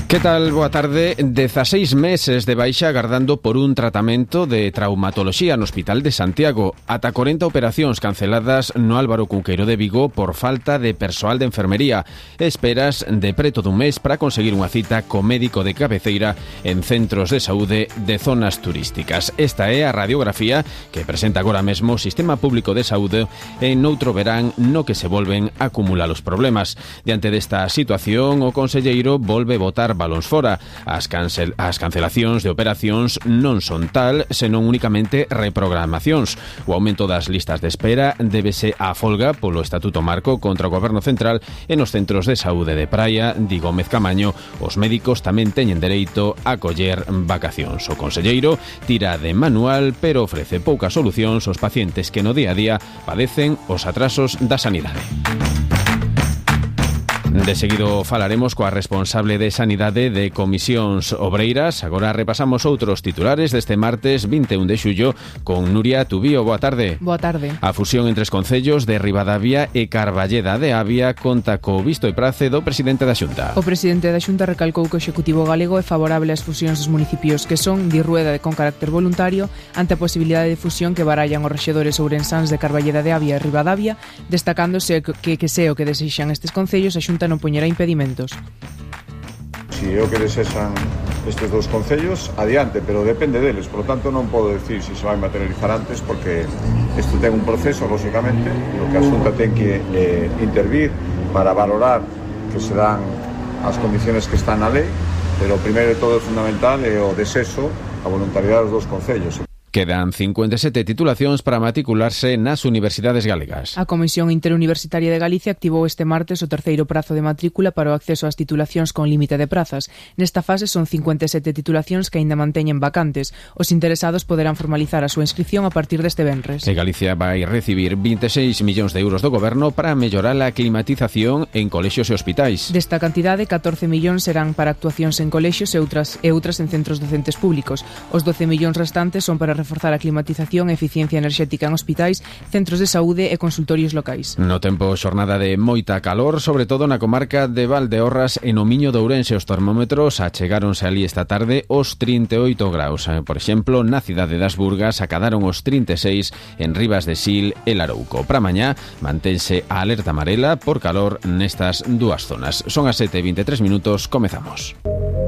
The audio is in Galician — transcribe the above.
Que tal? Boa tarde. 16 meses de baixa agardando por un tratamento de traumatoloxía no Hospital de Santiago. Ata 40 operacións canceladas no Álvaro Cunqueiro de Vigo por falta de persoal de enfermería. Esperas de preto dun mes para conseguir unha cita co médico de cabeceira en centros de saúde de zonas turísticas. Esta é a radiografía que presenta agora mesmo o Sistema Público de Saúde en outro verán no que se volven a acumular os problemas. Diante desta situación, o conselleiro volve votar balóns fora. As cancelacións de operacións non son tal, senón únicamente reprogramacións. O aumento das listas de espera débese á folga polo Estatuto Marco contra o Goberno Central e nos centros de saúde de Praia, di Gómez Camaño, os médicos tamén teñen dereito a coller vacacións. O conselleiro tira de manual, pero ofrece poucas solucións aos pacientes que no día a día padecen os atrasos da sanidade. De seguido falaremos coa responsable de Sanidade de Comisións Obreiras. Agora repasamos outros titulares deste martes 21 de xullo con Nuria Tubío. Boa tarde. Boa tarde. A fusión entre os concellos de Ribadavia e Carballeda de Avia conta co visto e prace do presidente da Xunta. O presidente da Xunta recalcou que o Executivo galego é favorable ás fusións dos municipios que son de Rueda con carácter voluntario ante a posibilidade de fusión que barallan os rexedores ourensáns de Carballeda de Avia e Ribadavia, destacándose que se o que desexan estes concellos, a Xunta non poñerá impedimentos. Si é o que desexan estes dous concellos, adiante, pero depende deles, por lo tanto non podo decir se vai materializar antes porque isto ten un proceso, lógicamente, no que a Xunta ten que intervir para valorar que se dan as condiciones que están na lei, pero o primeiro de todo é fundamental é o desexo, a voluntariedade dos dous concellos. Quedan 57 titulacións para matricularse nas universidades galegas. A Comisión Interuniversitaria de Galicia activou este martes o terceiro prazo de matrícula para o acceso ás titulacións con límite de prazas. Nesta fase son 57 titulacións que aínda manteñen vacantes. Os interesados poderán formalizar a súa inscripción a partir deste venres. E Galicia vai recibir 26 millóns de euros do goberno para mellorar a climatización en colexios e hospitais. Desta cantidade, 14 millóns serán para actuacións en colexios e outras en centros docentes públicos. Os 12 millóns restantes son para reforzar a climatización e eficiencia enerxética en hospitais, centros de saúde e consultorios locais. No tempo, xornada de moita calor, sobre todo na comarca de Valdeorras e no Miño de Ourense. Os termómetros achegáronse ali esta tarde os 38 graus. Por exemplo, na cidade das Burgas acadaron os 36 en Rivas de Sil e Larouco. Para mañá mantense a alerta amarela por calor nestas dúas zonas. Son as 7:23 minutos, comezamos.